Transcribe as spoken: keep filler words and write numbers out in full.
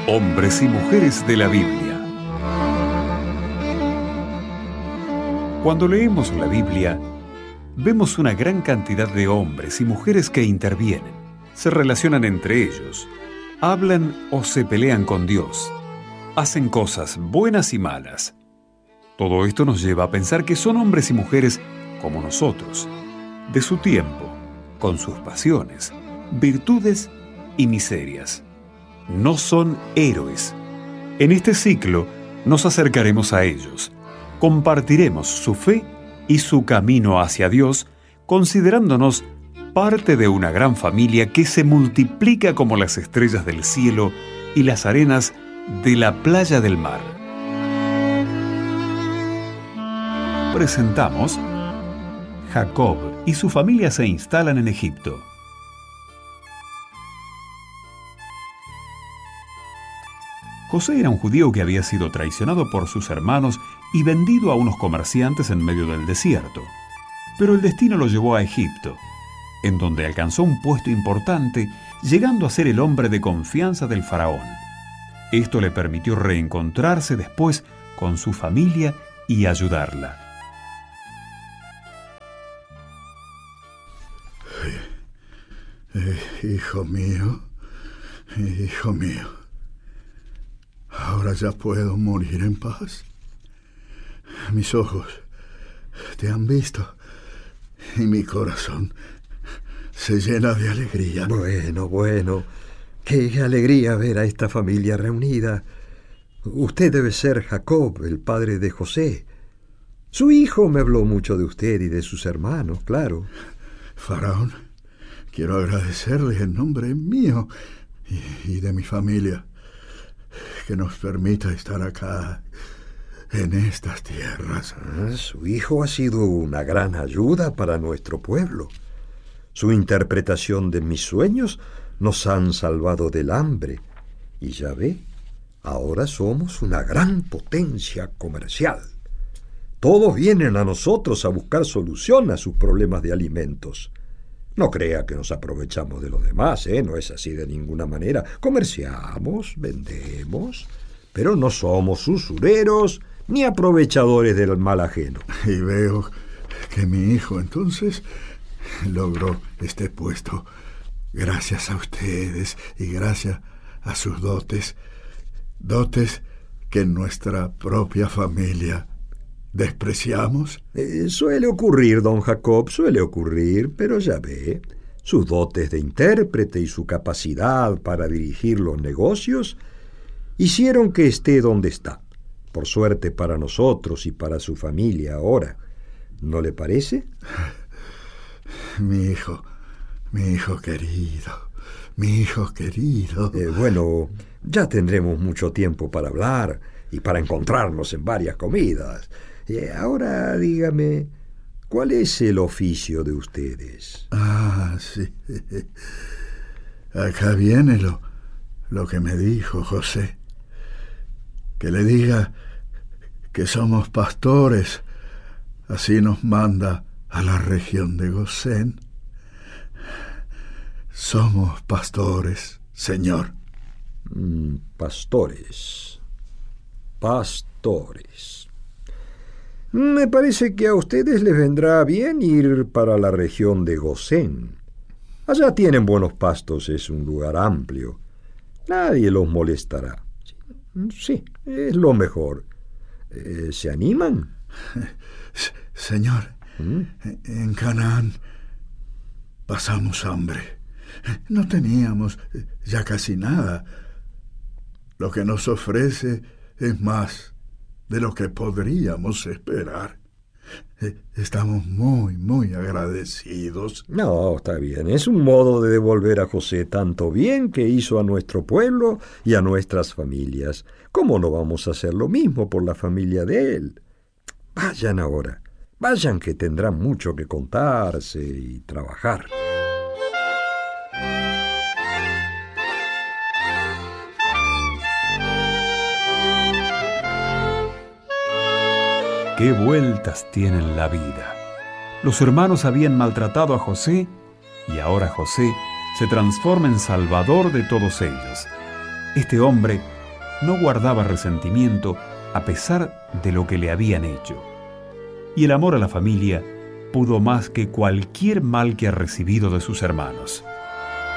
Hombres y mujeres de la Biblia. Cuando leemos la Biblia, vemos una gran cantidad de hombres y mujeres que intervienen, se relacionan entre ellos, hablan o se pelean con Dios, hacen cosas buenas y malas. Todo esto nos lleva a pensar que son hombres y mujeres como nosotros, de su tiempo, con sus pasiones, virtudes y miserias. No son héroes. En este ciclo nos acercaremos a ellos, compartiremos su fe y su camino hacia Dios, considerándonos parte de una gran familia que se multiplica como las estrellas del cielo y las arenas de la playa del mar. Presentamos Jacob y su familia se instalan en Egipto. José era un judío que había sido traicionado por sus hermanos y vendido a unos comerciantes en medio del desierto. Pero el destino lo llevó a Egipto, en donde alcanzó un puesto importante, llegando a ser el hombre de confianza del faraón. Esto le permitió reencontrarse después con su familia y ayudarla. Eh, hijo mío, hijo mío. Ahora ya puedo morir en paz. Mis ojos te han visto y mi corazón se llena de alegría. Bueno, bueno. Qué alegría ver a esta familia reunida. Usted debe ser Jacob, el padre de José. Su hijo me habló mucho de usted y de sus hermanos, claro. Faraón, quiero agradecerle en nombre mío y, y de mi familia que nos permita estar acá, en estas tierras. Ah, su hijo ha sido una gran ayuda para nuestro pueblo. Su interpretación de mis sueños nos han salvado del hambre. Y ya ve, ahora somos una gran potencia comercial. Todos vienen a nosotros a buscar solución a sus problemas de alimentos. No crea que nos aprovechamos de los demás, ¿eh? No es así de ninguna manera. Comerciamos, vendemos, pero no somos usureros ni aprovechadores del mal ajeno. Y veo que mi hijo entonces logró este puesto gracias a ustedes y gracias a sus dotes, dotes que en nuestra propia familia despreciamos. Eh, suele ocurrir, don Jacob, suele ocurrir, pero ya ve, sus dotes de intérprete y su capacidad para dirigir los negocios hicieron que esté donde está. Por suerte para nosotros y para su familia ahora. ¿No le parece? Mi hijo, mi hijo querido, mi hijo querido. Eh, bueno, ya tendremos mucho tiempo para hablar y para encontrarnos en varias comidas. Eh, ahora dígame, ¿cuál es el oficio de ustedes? Ah, sí. Acá viene lo, lo que me dijo José. Que le diga que somos pastores. Así nos manda a la región de Gosén. Somos pastores, señor. Mm, pastores. Pastores. Me parece que a ustedes les vendrá bien ir para la región de Gosén. Allá tienen buenos pastos, es un lugar amplio. Nadie los molestará. Sí, es lo mejor. Eh, ¿Se animan? Señor, ¿Mm? En Canaán pasamos hambre. No teníamos ya casi nada. Lo que nos ofrece es más de lo que podríamos esperar. Estamos muy, muy agradecidos. No, está bien. Es un modo de devolver a José tanto bien que hizo a nuestro pueblo y a nuestras familias. ¿Cómo no vamos a hacer lo mismo por la familia de él? Vayan ahora. Vayan, que tendrán mucho que contarse y trabajar. ¡Qué vueltas tiene la vida! Los hermanos habían maltratado a José y ahora José se transforma en salvador de todos ellos. Este hombre no guardaba resentimiento a pesar de lo que le habían hecho. Y el amor a la familia pudo más que cualquier mal que ha recibido de sus hermanos.